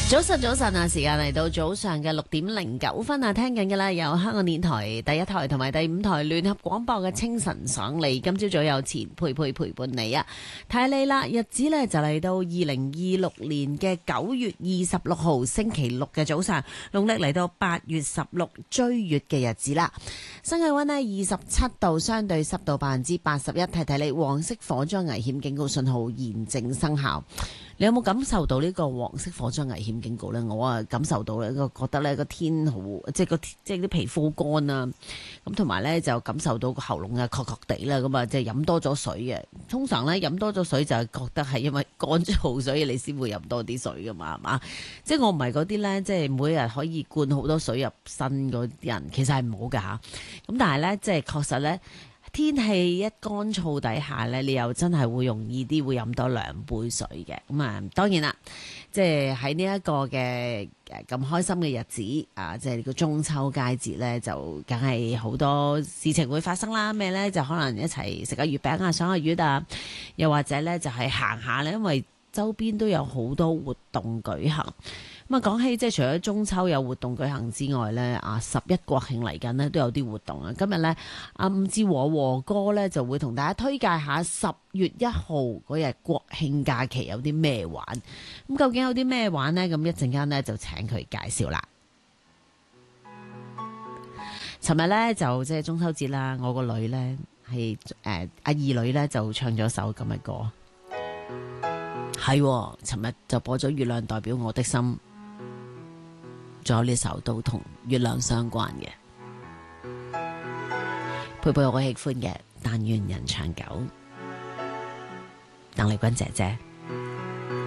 早晨啊！時間嚟到早上嘅6:09啊，聽緊嘅啦，有香港電台第一台同埋第5台聯合廣播嘅清晨爽利。今朝早有前陪伴你啊，睇你啦，日子呢就嚟到2026年嘅9月26號星期六嘅早上，農曆嚟到8月16追月嘅日子啦。新氣溫呢27度，相對濕度81%，提你黃色火災危險警告信號現正生效。你有冇感受到呢個黃色火災危險警告呢？我啊感受到咧，覺得呢個天好，即係啲皮膚好乾啦，咁同埋呢就感受到個喉嚨啊確確地啦，咁啊即係飲多咗水嘅。通常呢飲多咗水就係覺得係因為乾燥，所以你先會飲多啲水噶嘛，係嘛？即係我唔係嗰啲呢，即係每日可以灌好多水入身嗰啲人，其實係唔好噶吓。咁但係呢，即係確實呢。天氣一乾燥底下呢，你又真係會容易啲會飲多2杯水嘅。咁啊，當然啦，即係喺呢一個嘅咁開心嘅日子啊，即係呢個中秋佳節呢，就梗係好多事情會發生啦。咩呢？就可能一齊食下月餅啊，賞下月啊，又或者呢，就係行下呢，因為周邊都有好多活動舉行。咁啊，講起即係除咗中秋有活動舉行之外呢，啊11國慶嚟緊呢都有啲活動啊。今日呢，唔知和哥呢就會同大家推介下10月1號嗰日國慶假期有啲咩玩。咁究竟有啲咩玩呢？咁一陣間呢，就請佢介紹啦。尋日呢，就即係中秋節啦，我個女呢，係阿二女呢，就唱咗首咁嘅歌，係尋日就播咗《月亮代表我的心》。仲有呢首都同月亮相關嘅，陪我喜歡嘅，但願人長久，鄧麗君姐姐。